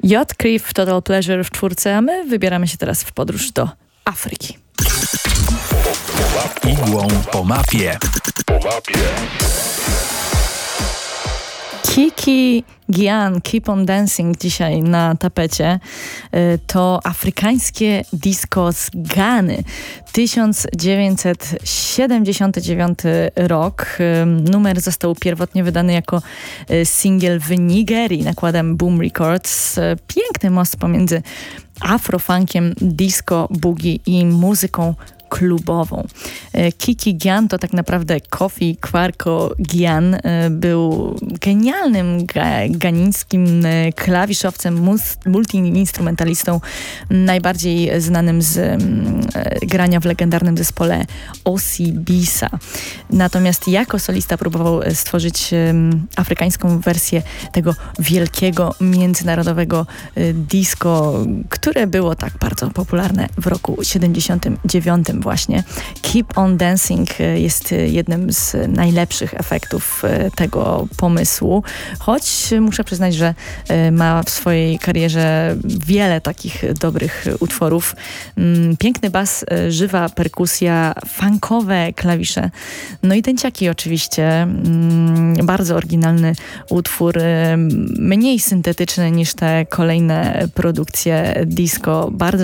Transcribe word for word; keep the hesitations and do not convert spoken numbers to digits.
Yacht Crew w Total Pleasure w czwórce, a my wybieramy się teraz w podróż do Afryki. Igłą po mapie. Po mapie. Kiki Gian, Keep on Dancing dzisiaj na tapecie. To afrykańskie disco z Gany. tysiąc dziewięćset siedemdziesiąty dziewiąty rok. Numer został pierwotnie wydany jako singiel w Nigerii nakładem Boom Records. Piękny most pomiędzy afrofunkiem, disco, boogie i muzyką klubową. Kiki Gian to tak naprawdę Kofi Kwarko Gian. Był genialnym ga- ganińskim klawiszowcem, mus- multiinstrumentalistą, najbardziej znanym z um, grania w legendarnym zespole Osibisa. Natomiast jako solista próbował stworzyć um, afrykańską wersję tego wielkiego, międzynarodowego y, disco, które było tak bardzo popularne w roku siedemdziesiątym dziewiątym właśnie. Keep on Dancing jest jednym z najlepszych efektów tego pomysłu, choć muszę przyznać, że ma w swojej karierze wiele takich dobrych utworów. Piękny bas, żywa perkusja, funkowe klawisze, no i dęciaki oczywiście. Bardzo oryginalny utwór, mniej syntetyczny niż te kolejne produkcje disco, bardzo